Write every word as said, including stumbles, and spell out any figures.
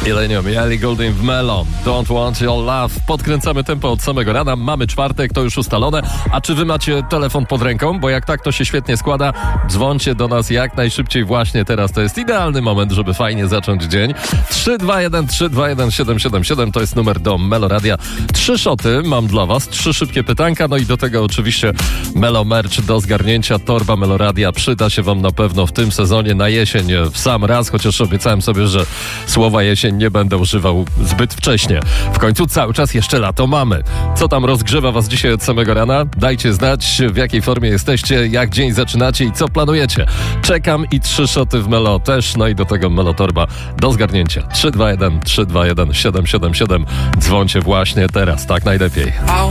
Ilenium i Ellie Goulding w Melo. Don't want your love. Podkręcamy tempo od samego rana. Mamy czwartek, to już ustalone. A czy wy macie telefon pod ręką? Bo jak tak, to się świetnie składa. Dzwońcie do nas jak najszybciej właśnie teraz. To jest idealny moment, żeby fajnie zacząć dzień. trzy dwa jeden trzy dwa jeden siedem siedem siedem to jest numer do Melo Radia. Trzy szoty mam dla was. Trzy szybkie pytanka. No i do tego oczywiście Melo Merch do zgarnięcia. Torba Melo Radia przyda się wam na pewno w tym sezonie na jesień w sam raz. Chociaż obiecałem sobie, że słowa jesień nie będę używał zbyt wcześnie. W końcu cały czas jeszcze lato mamy. Co tam rozgrzewa was dzisiaj od samego rana? Dajcie znać, w jakiej formie jesteście, jak dzień zaczynacie i co planujecie. Czekam i trzy szoty w Melo też, no i do tego Melo Torba do zgarnięcia. trzy dwa jeden trzy dwa jeden siedem siedem siedem. Dzwońcie właśnie teraz, tak najlepiej.